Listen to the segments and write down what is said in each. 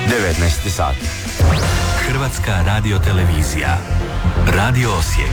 19 sati. Hrvatska radiotelevizija. Radio Osijek.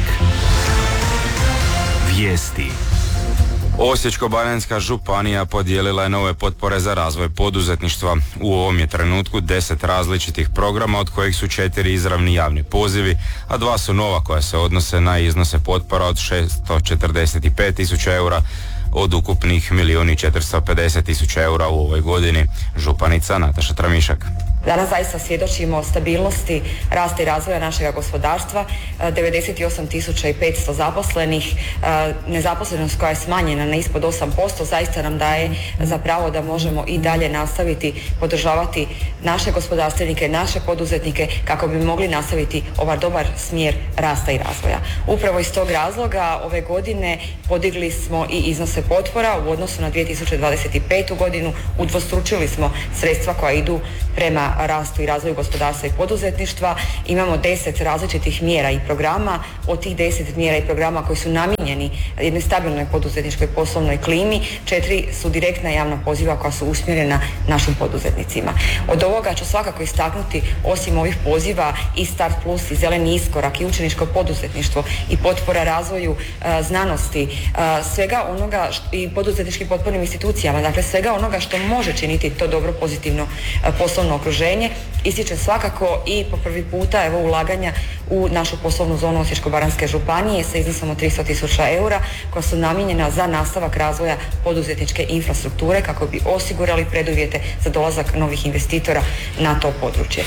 Vijesti. Osječko-baranjska županija podijelila je nove potpore za razvoj poduzetništva. U ovom je trenutku 10 različitih programa, od kojih su 4 izravni javni pozivi, a 2 su nova koja se odnose na iznose potpora od 645.000 eura od ukupnih 1.450.000 eura u ovoj godini. Županica Nataša Tramišak. Danas zaista svjedočimo stabilnosti rasta i razvoja našeg gospodarstva, 98.500 zaposlenih, nezaposlenost koja je smanjena na ispod 8%, zaista nam daje za pravo da možemo i dalje nastaviti podržavati naše gospodarstvenike, naše poduzetnike kako bi mogli nastaviti ovaj dobar smjer rasta i razvoja. Upravo iz tog razloga ove godine podigli smo i iznose potpora u odnosu na 2025. godinu, udvostručili smo sredstva koja idu prema rastu i razvoju gospodarstva i poduzetništva. Imamo 10 različitih mjera i programa. Od tih 10 mjera i programa koji su namijenjeni jednoj stabilnoj poduzetničkoj poslovnoj klimi, 4 su direktna javna poziva koja su usmjerena našim poduzetnicima. Od ovoga ću svakako istaknuti, osim ovih poziva, i Start Plus, i Zeleni iskorak, i učeničko poduzetništvo, i potpora razvoju znanosti, svega onoga i poduzetničkim potpornim institucijama, dakle svega onoga što može činiti to dobro pozitivno poslovno okruženje. Ističem svakako i po prvi puta ulaganja u našu poslovnu zonu Osječko-baranjske županije sa iznosom od 300.000 eura koja su namijenjena za nastavak razvoja poduzetničke infrastrukture kako bi osigurali preduvjete za dolazak novih investitora na to područje.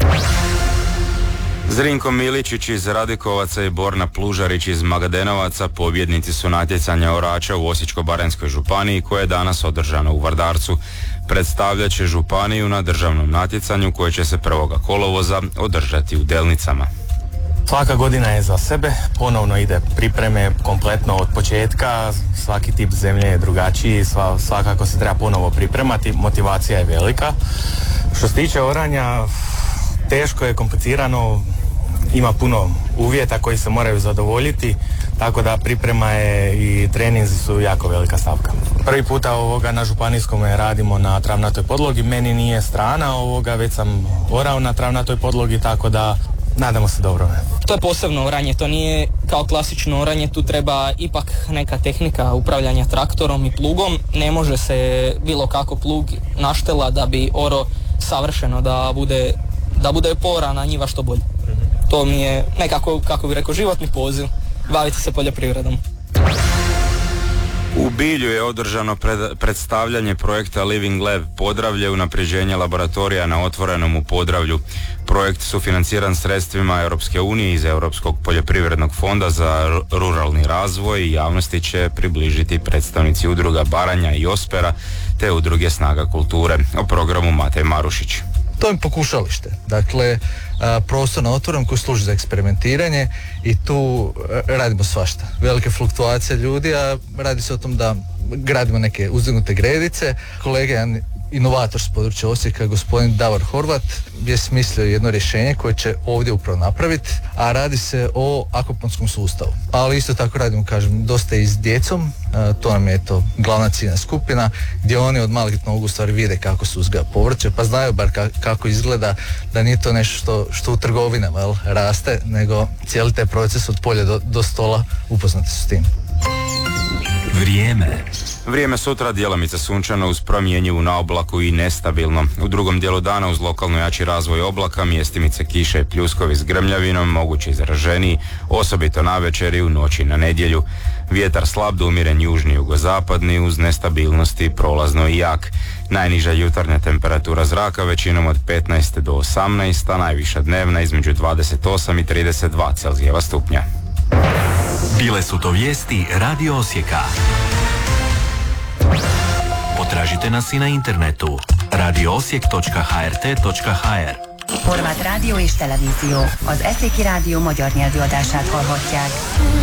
Zrinko Miličić iz Radikovaca i Borna Plužarić iz Magadenovaca pobjednici su natjecanja orača u Osječko-baranjskoj županiji koje je danas održano u Vardarcu. Predstavljat će županiju na državnom natjecanju koje će se 1. kolovoza održati u Delnicama. Svaka godina je za sebe, ponovno ide pripreme kompletno od početka, svaki tip zemlje je drugačiji, svakako se treba ponovo pripremati, motivacija je velika. Što se tiče oranja, teško je, komplicirano, ima puno uvjeta koji se moraju zadovoljiti, tako da priprema je i treninzi su jako velika stavka. Prvi puta na županijskom radimo na travnatoj podlogi, meni nije strana već sam orao na travnatoj podlogi, tako da nadamo se dobro. To je posebno oranje, to nije kao klasično oranje, tu treba ipak neka tehnika upravljanja traktorom i plugom, ne može se bilo kako plug naštela da bi oro savršeno, da bude poorana njiva što bolje. To mi je nekako, kako bih rekao, životni poziv, baviti se poljoprivredom. U Bilju je održano predstavljanje projekta Living Lab Podravlje, unapređenje laboratorija na otvorenom u Podravlju. Projekt sufinanciran sredstvima Europske unije iz Europskog poljoprivrednog fonda za ruralni razvoj i javnosti će približiti predstavnici udruga Baranja i Ospera te udruge Snaga kulture. O programu Matej Marušić. To je pokušalište, dakle prostor na otvorenom koji služi za eksperimentiranje i tu radimo svašta. Velike fluktuacije ljudi, a radi se o tom da gradimo neke uzdignute gredice. Kolega, jedan inovator s područja Osijeka, gospodin Davor Horvat, je smislio jedno rješenje koje će ovdje upravo napraviti, a radi se o akvaponskom sustavu. Ali isto tako radimo, dosta i s djecom, to nam je to glavna ciljna skupina, gdje oni od malih nogu u stvari vide kako se uzgaja povrće, pa znaju bar kako izgleda, da nije to nešto što u trgovinama raste, nego cijeli taj proces od polja do stola, upoznati su s tim. Vrijeme sutra djelomice sunčano uz promjenjivu na oblaku i nestabilno. U drugom dijelu dana uz lokalno jači razvoj oblaka, mjestimice kiše i pljuskovi s grmljavinom, moguće izraženiji, osobito navečer i u noći na nedjelju. Vjetar slab do umjeren južni jugozapadni uz nestabilnosti prolazno i jak. Najniža jutarnja temperatura zraka većinom od 15 do 18, a najviša dnevna između 28 i 32 Celzijeva stupnja. Bile su to vijesti Radio Osijeka. Potražite nas i na internetu radioosijek.hrt.hr. Horvát rádió és televízió. Az Eszéki Rádió magyar nyelvű adását hallhatják.